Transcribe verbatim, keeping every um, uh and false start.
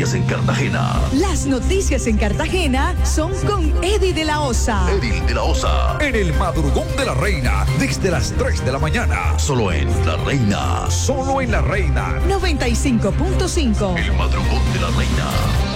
En Cartagena. Las noticias en Cartagena son con Eddie de la Osa. Eddie de la Osa. En el madrugón de la Reina, desde las tres de la mañana. Solo en La Reina. Solo en La Reina. noventa y cinco punto cinco. El madrugón de la Reina.